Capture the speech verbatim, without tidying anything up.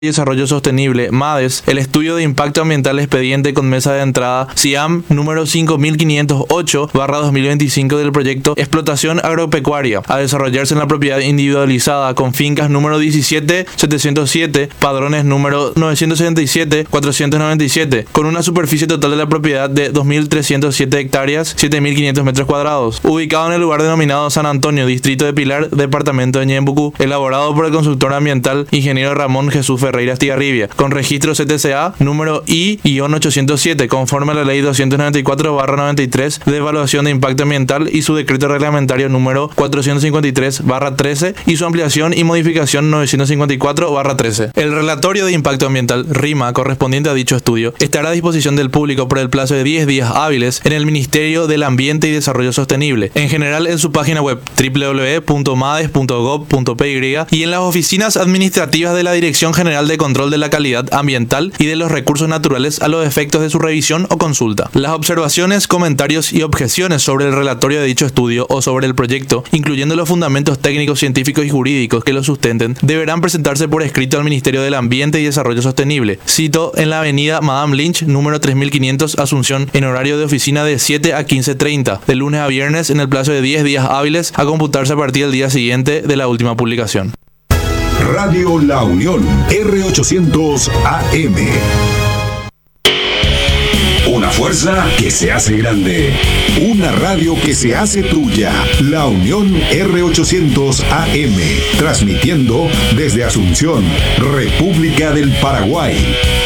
y Desarrollo Sostenible, MADES, el estudio de impacto ambiental expediente con mesa de entrada SIAM número cinco mil quinientos ocho barra dos mil veinticinco del proyecto Explotación Agropecuaria, a desarrollarse en la propiedad individualizada con fincas número diecisiete setecientos siete, padrones número novecientos setenta y siete cuatrocientos noventa y siete, con una superficie total de la propiedad de dos mil trescientos siete hectáreas, siete mil quinientos metros cuadrados, ubicado en el lugar denominado San Antonio, distrito de Pilar, departamento de Ñembucú, elaborado por el consultor ambiental ingeniero Ramón Jesús Ferreira Estigarribia, con registro C T C A número I ochocientos siete, conforme a la ley doscientos noventa y cuatro barra noventa y tres de evaluación de impacto ambiental y su decreto reglamentario número cuatrocientos cincuenta y tres barra trece y su ampliación y modificación novecientos cincuenta y cuatro barra trece. El relatorio de impacto ambiental, RIMA, correspondiente a dicho estudio, estará a disposición del público por el plazo de diez días hábiles en el Ministerio del Ambiente y Desarrollo Sostenible, en general en su página web doble u doble u doble u punto mades punto gob punto p y y en las oficinas administrativas de la Dirección General de Control de la Calidad Ambiental y de los Recursos Naturales a los efectos de su revisión o consulta. Las observaciones, comentarios y objeciones sobre el relatorio de dicho estudio o sobre el proyecto, incluyendo los fundamentos técnicos, científicos y jurídicos que lo sustenten, deberán presentarse por escrito al Ministerio del Ambiente y Desarrollo Sostenible. Cito en la avenida Madame Lynch, número tres mil quinientos, Asunción, en horario de oficina de siete a quince treinta, de lunes a viernes en el plazo de diez días hábiles, a computarse a partir del día siguiente de la última publicación. Radio La Unión, R ochocientos A M. Una fuerza que se hace grande. Una radio que se hace tuya. La Unión R ochocientos A M. Transmitiendo desde Asunción, República del Paraguay.